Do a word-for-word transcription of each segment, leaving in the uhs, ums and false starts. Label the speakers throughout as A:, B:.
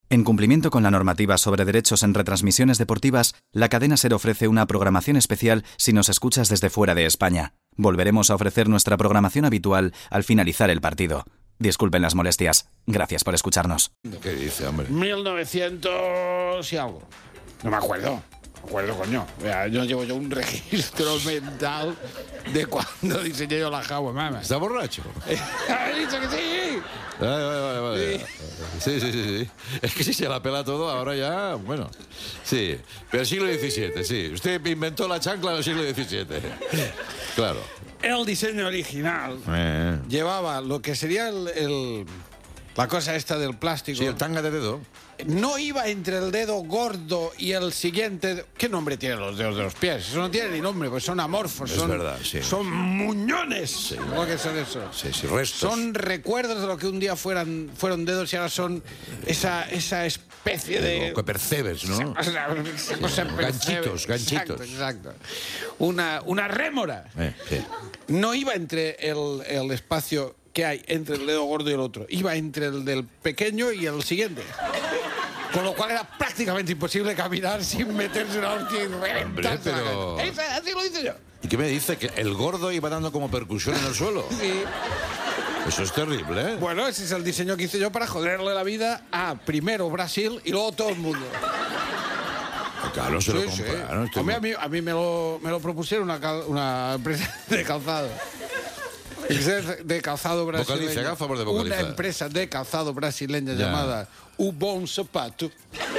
A: En cumplimiento con la normativa sobre derechos en retransmisiones deportivas, la cadena SER ofrece una programación especial si nos escuchas desde fuera de España. Volveremos a ofrecer nuestra programación habitual al finalizar el partido. Disculpen las molestias. Gracias por escucharnos.
B: ¿Qué dice, hombre?
C: mil novecientos y algo. No me acuerdo. No me acuerdo, coño. Mira, yo llevo yo un registro mental de cuando diseñé yo la Jawa, mamá.
B: ¿Está borracho?
C: ¿Has dicho que sí?
B: Vale, vale, vale, vale. Sí, sí, sí, sí. Es que si se la pela todo, ahora ya, bueno. Sí, pero el siglo diecisiete, sí. Usted inventó la chancla del siglo diecisiete. Claro.
C: El diseño original
B: Eh.
C: llevaba lo que sería el, el- la cosa esta del plástico.
B: Sí, el tanga de dedo.
C: No iba entre el dedo gordo y el siguiente. ¿Qué nombre tienen los dedos de los pies? Eso no tiene ni nombre, pues son amorfos.
B: Es
C: son,
B: verdad, sí.
C: Son muñones. ¿Cómo que son eso?
B: Sí, sí, restos.
C: Son recuerdos de lo que un día fueran, fueron dedos y ahora son esa, esa especie de...
B: Lo que percebes, ¿no?
C: O sea, esa cosa
B: Ganchitos, ganchitos.
C: Exacto, exacto. Una, una rémora.
B: Eh, sí.
C: No iba entre el, el espacio que hay entre el dedo gordo y el otro. Iba entre el del pequeño y el siguiente. Con lo cual era prácticamente imposible caminar sin meterse una hostia y reventarse.
B: pero-
C: la cabeza. Esa- Así lo hice yo.
B: ¿Y qué me dice? ¿Que el gordo iba dando como percusión en el suelo?
C: Sí.
B: Eso es terrible, ¿eh?
C: Bueno, ese es el diseño que hice yo para joderle la vida a primero Brasil y luego todo el mundo.
B: Claro, se lo
C: Sí, sí.
B: compraron. Esto
C: A mí,
B: es
C: a mí, a mí me, lo, me lo propusieron una, cal- una empresa de calzado. Empresa de calzado brasileño.
B: Vocaliza, haga el favor de vocalizar.
C: Una empresa de calzado brasileña
B: Ya.
C: llamada O Bom Sapato.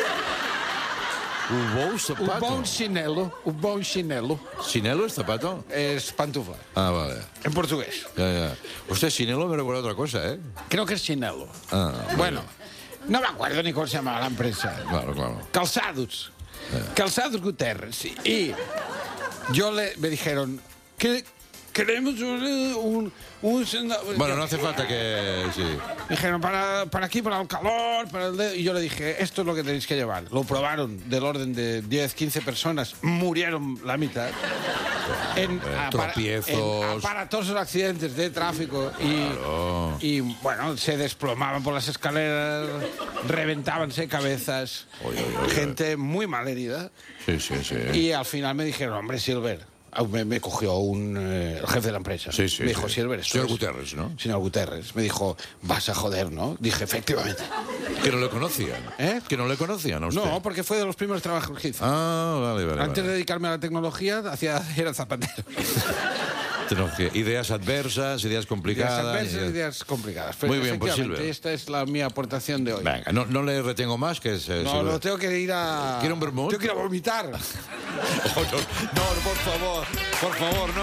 B: Un bom
C: O
B: zapato.
C: Bom Chinelo. O Bom Chinelo.
B: ¿Sinelo es zapato?
C: Es pantufla.
B: Ah, vale.
C: En portugués.
B: Ya, ya. Usted, sinelo me recuerda a otra cosa, ¿eh?
C: Creo que es chinelo.
B: Ah,
C: Bueno, no me acuerdo ni cómo se llamaba la empresa.
B: Claro, claro.
C: Calzados. Calzados Guterres. Y yo le, me dijeron que queremos un... un, un senda-
B: Bueno, no hace falta que... Sí.
C: Me dijeron, para, para aquí, para el calor, para el dedo. Y yo le dije, esto es lo que tenéis que llevar. Lo probaron del orden de diez, quince personas. Murieron la mitad. En, apara-
B: tropiezos.
C: en aparatosos accidentes de tráfico. Y, y, bueno, se desplomaban por las escaleras, reventábanse cabezas.
B: Oye, oye, oye.
C: Gente muy mal herida.
B: Sí, sí, sí.
C: Y al final me dijeron, hombre, Silver. Ah, Me, me cogió un, eh, el jefe de la empresa.
B: Sí, sí,
C: me dijo,
B: sí.
C: Silver, esto
B: Señor
C: es-
B: Guterres, ¿no?
C: Señor Guterres. Me dijo, vas a joder, ¿no? Dije, efectivamente.
B: Que no le conocían.
C: ¿Eh?
B: Que no le conocían a usted.
C: No, porque fue de los primeros trabajos que hice.
B: Ah, vale, vale.
C: Antes de
B: vale.
C: dedicarme a la tecnología, hacía, era zapatero.
B: Tecnología. Ideas adversas, ideas
C: Ideas
B: complicadas.
C: adversas,
B: ideas-
C: ideas complicadas. Pero
B: Muy bien, pues,
C: efectivamente,
B: Silver.
C: esta es la, mi aportación de hoy.
B: Venga, no, no le retengo más, que es... eh,
C: No,
B: seguro-
C: no, tengo que ir a...
B: ¿Quiere un vermut?
C: Tengo que ir a vomitar.
B: Oh, no, no, por favor, por favor, no.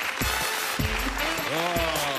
B: Oh.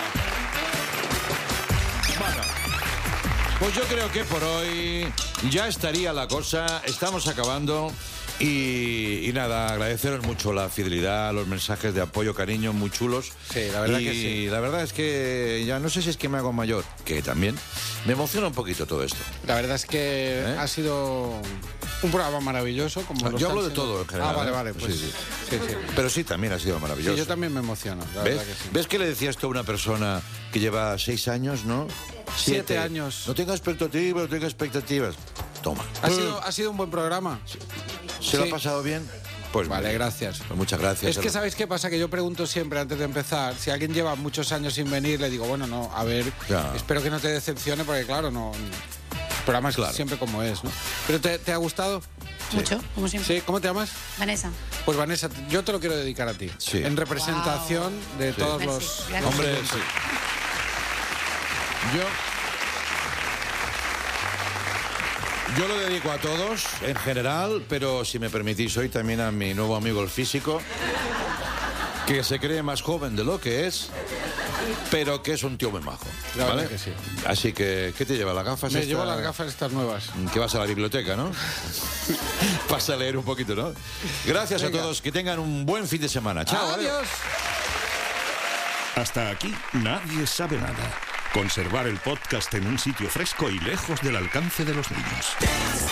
B: Bueno, pues yo creo que por hoy ya estaría la cosa. Estamos acabando. Y, y nada, agradeceros mucho la fidelidad, los mensajes de apoyo, cariño, muy chulos.
C: Sí, la verdad
B: y
C: que sí.
B: la verdad es que ya no sé si es que me hago mayor, que también me emociona un poquito todo esto.
C: La verdad es que
B: ¿Eh?
C: ha sido un programa maravilloso. Como lo
B: Yo
C: están
B: hablo de
C: siendo-
B: todo en general.
C: Ah, vale,
B: ¿eh?
C: vale. Pues,
B: Sí, sí.
C: sí, sí.
B: Pero sí, también ha sido maravilloso.
C: Sí, yo también me emociono, la
B: ¿Ves?
C: verdad que sí.
B: ¿Ves que le decía esto a una persona que lleva seis años, no?
C: Siete años.
B: No tenga expectativas, no tenga expectativas. Toma.
C: Ha sido, ha sido un buen programa.
B: ¿Se lo
C: sí.
B: ha pasado bien? Pues
C: Vale,
B: muy bien.
C: gracias.
B: Pues muchas gracias.
C: Es que, ¿sabéis qué pasa? Que yo pregunto siempre antes de empezar, si alguien lleva muchos años sin venir, le digo, bueno, no, a ver,
B: Ya.
C: espero que no te decepcione, porque claro, no... El programa es
B: Claro.
C: siempre como es, ¿no? ¿Pero te, te ha gustado?
D: Mucho, como siempre.
C: ¿Sí? ¿Cómo te llamas?
D: Vanessa.
C: Pues Vanessa, yo te lo quiero dedicar a ti.
B: Sí.
C: En representación de todos
D: Merci,
C: los...
D: gracias.
B: Hombre, sí. Yo... Yo lo dedico a todos, en general, pero si me permitís hoy también a mi nuevo amigo el físico, que se cree más joven de lo que es, pero que es un tío muy majo.
C: La verdad
B: ¿vale?
C: que sí.
B: Así que, ¿qué te lleva? ¿Las gafas?
C: Me
B: esta-
C: llevo las gafas estas nuevas.
B: Que vas a la biblioteca, ¿no? Vas a leer un poquito, ¿no? Gracias
C: Venga.
B: a todos, que tengan un buen fin de semana. Chao, adiós.
C: Adiós.
E: Hasta aquí nadie sabe nada. Conservar el podcast en un sitio fresco y lejos del alcance de los niños.